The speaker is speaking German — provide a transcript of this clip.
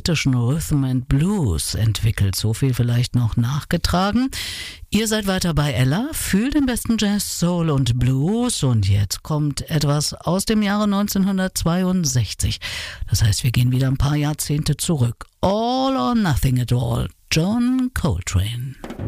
britischen Rhythm and Blues entwickelt. So viel vielleicht noch nachgetragen. Ihr seid weiter bei Ella, fühlt den besten Jazz, Soul und Blues und jetzt kommt etwas aus dem Jahre 1962. Das heißt, wir gehen wieder ein paar Jahrzehnte zurück. All or Nothing at All, John Coltrane.